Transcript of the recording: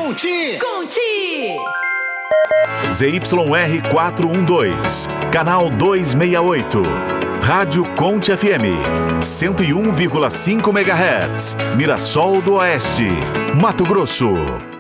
Conti! ZYR 412, canal 268. Rádio Conte FM, 101,5 MHz, Mirassol do Oeste, Mato Grosso.